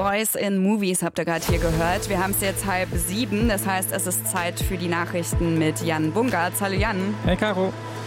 Boys in Movies habt ihr gerade hier gehört. Wir haben es jetzt 6:30, das heißt, es ist Zeit für die Nachrichten mit Jan Bungartz. Hallo Jan. Hey Caro.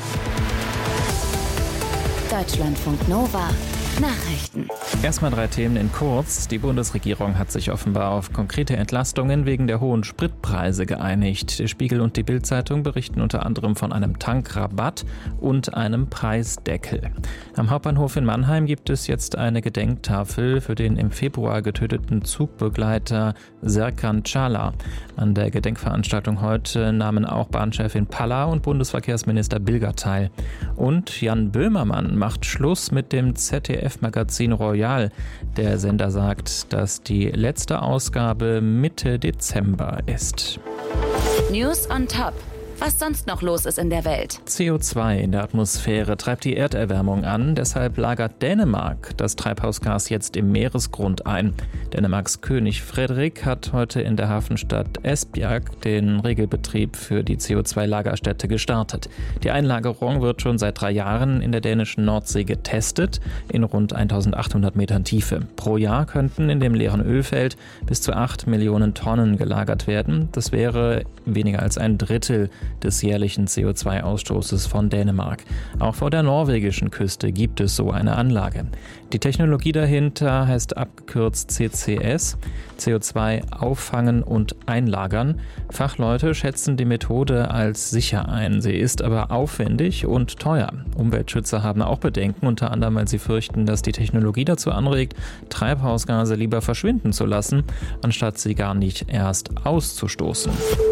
Deutschlandfunk Nova. Nachrichten. Erstmal 3 Themen in kurz. Die Bundesregierung hat sich offenbar auf konkrete Entlastungen wegen der hohen Spritpreise geeinigt. Der Spiegel und die Bild-Zeitung berichten unter anderem von einem Tankrabatt und einem Preisdeckel. Am Hauptbahnhof in Mannheim gibt es jetzt eine Gedenktafel für den im Februar getöteten Zugbegleiter Serkan Çağlar. An der Gedenkveranstaltung heute nahmen auch Bahnchefin Palla und Bundesverkehrsminister Bilger teil. Und Jan Böhmermann macht Schluss mit dem ZDF-Magazin Royal. Der Sender sagt, dass die letzte Ausgabe Mitte Dezember ist. News on Top. Was sonst noch los ist in der Welt. CO2 in der Atmosphäre treibt die Erderwärmung an. Deshalb lagert Dänemark das Treibhausgas jetzt im Meeresgrund ein. Dänemarks König Frederik hat heute in der Hafenstadt Esbjerg den Regelbetrieb für die CO2-Lagerstätte gestartet. Die Einlagerung wird schon seit 3 Jahren in der dänischen Nordsee getestet, in rund 1800 Metern Tiefe. Pro Jahr könnten in dem leeren Ölfeld bis zu 8 Millionen Tonnen gelagert werden. Das wäre weniger als ein Drittel des jährlichen CO2-Ausstoßes von Dänemark. Auch vor der norwegischen Küste gibt es so eine Anlage. Die Technologie dahinter heißt abgekürzt CCS, CO2 auffangen und einlagern. Fachleute schätzen die Methode als sicher ein. Sie ist aber aufwendig und teuer. Umweltschützer haben auch Bedenken, unter anderem, weil sie fürchten, dass die Technologie dazu anregt, Treibhausgase lieber verschwinden zu lassen, anstatt sie gar nicht erst auszustoßen.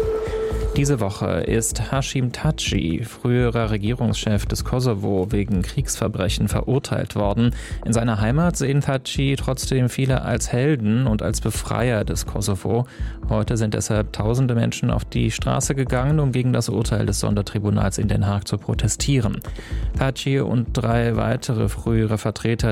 Diese Woche ist Hashim Thaçi, früherer Regierungschef des Kosovo, wegen Kriegsverbrechen verurteilt worden. In seiner Heimat sehen Thaçi trotzdem viele als Helden und als Befreier des Kosovo. Heute sind deshalb tausende Menschen auf die Straße gegangen, um gegen das Urteil des Sondertribunals in Den Haag zu protestieren. Thaçi und 3 weitere frühere Vertreter